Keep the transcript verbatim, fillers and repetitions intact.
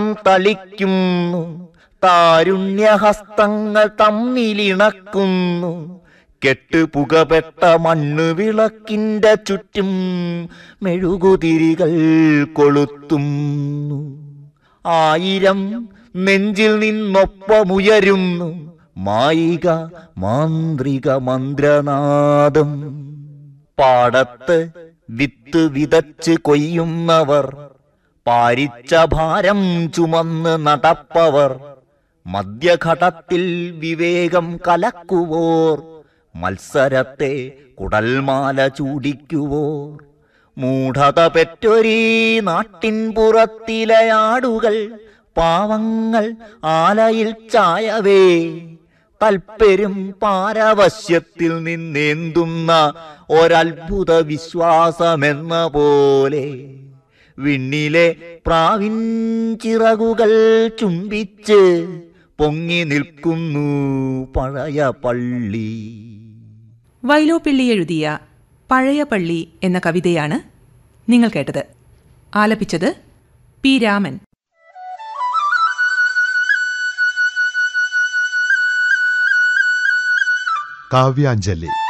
തളിക്കുന്നു, താരുണ്യഹസ്തങ്ങൾ തമ്മിലിണക്കുന്നു. കെട്ടുപുകപ്പെട്ട മണ്ണ് വിളക്കിന്റെ ചുറ്റും മെഴുകുതിരികൾ കൊളുത്തുന്നു. ആയിരം നെഞ്ചിൽ നിന്നൊപ്പമുയരുന്നു മായിക മാന്ത്രിക മന്ത്രനാദം. പാടത്ത് വിത്ത് വിതച്ച് കൊയ്യുന്നവർ, പാരിച്ച ഭാരം ചുമന്ന് നടപ്പവർ, മധ്യഘട്ടത്തിൽ വിവേകം കലക്കുവോർ, മത്സരത്തെ കുടൽമാല ചൂടിക്കുവോർ. മൂഢത പെറ്റൊരീ നാട്ടിൻ പുറത്തിലയാടുകൾ പാവങ്ങൾ ആലയിൽ ചായവേ, തൽപ്പെരും പാരവശ്യത്തിൽ നിന്നേന്തുന്ന ഒരത്ഭുത വിശ്വാസമെന്ന പോലെ വിണ്ണിലെ പ്രാവിൻ ചിറകുകൾ ചുംബിച്ച് പൊങ്ങി നിൽക്കുന്നു പഴയ പള്ളി. വൈലോപ്പിള്ളി എഴുതിയ പഴയ പള്ളി എന്ന കവിതയാണ് നിങ്ങൾ കേട്ടത്. ആലപിച്ചത് പി രാമൻ. കാവ്യാഞ്ജലി.